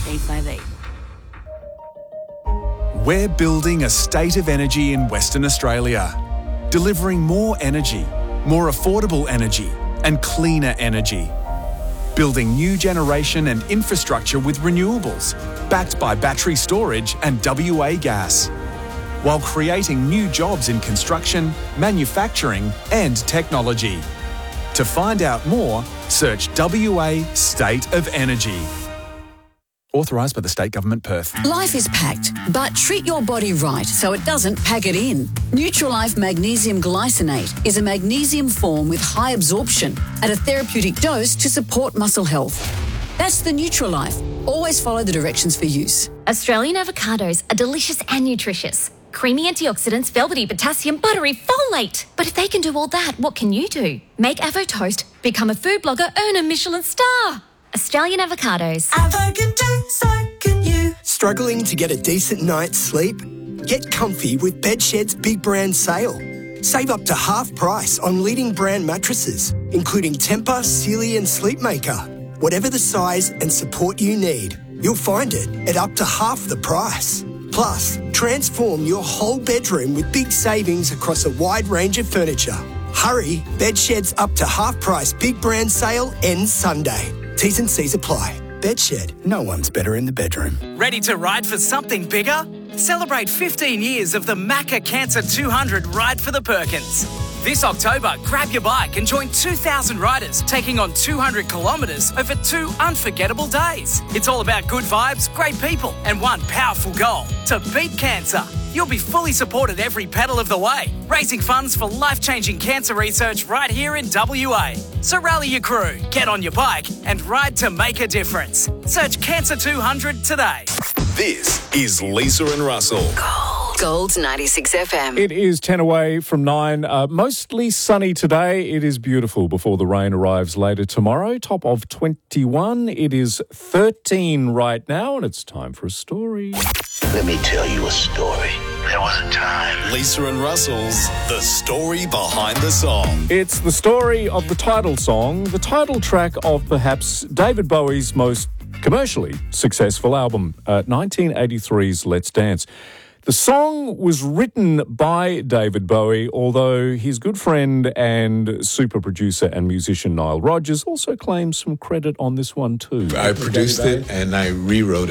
858. We're building a state of energy in Western Australia, delivering more energy, more affordable energy, and cleaner energy. Building new generation and infrastructure with renewables, backed by battery storage and WA gas, while creating new jobs in construction, manufacturing, and technology. To find out more, search WA State of Energy. Authorised by the State Government, Perth. Life is packed, but treat your body right so it doesn't pack it in. Nutrilife Magnesium Glycinate is a magnesium form with high absorption at a therapeutic dose to support muscle health. That's the Nutrilife. Always follow the directions for use. Australian avocados are delicious and nutritious. Creamy antioxidants, velvety potassium, buttery folate. But if they can do all that, what can you do? Make Avo Toast, become a food blogger, earn a Michelin star. Australian avocados. Avo can do, so can you. Struggling to get a decent night's sleep? Get comfy with Bedshed's big brand sale. Save up to half price on leading brand mattresses, including Tempur, Sealy and Sleepmaker. Whatever the size and support you need, you'll find it at up to half the price. Plus, transform your whole bedroom with big savings across a wide range of furniture. Hurry, Bedshed's up to half price big brand sale ends Sunday. T's and C's apply. Bedshed, no one's better in the bedroom. Ready to ride for something bigger? Celebrate 15 years of the Macca Cancer 200 Ride for the Perkins. This October, grab your bike and join 2,000 riders taking on 200 kilometres over 2 unforgettable days. It's all about good vibes, great people, and one powerful goal: to beat cancer. You'll be fully supported every pedal of the way, raising funds for life-changing cancer research right here in WA. So rally your crew, get on your bike, and ride to make a difference. Search Cancer 200 today. This is Lisa and Russell. Gold 96 FM. It is 10 away from 9. Mostly sunny today. It is beautiful before the rain arrives later tomorrow. Top of 21. It is 13 right now, and it's time for a story. Let me tell you a story. There was a time. Lisa and Russell's The Story Behind the Song. It's the story of the title song, the title track of perhaps David Bowie's most commercially successful album, 1983's Let's Dance. The song was written by David Bowie, although his good friend and super producer and musician Nile Rodgers also claims some credit on this one too. I produced it and I rewrote it.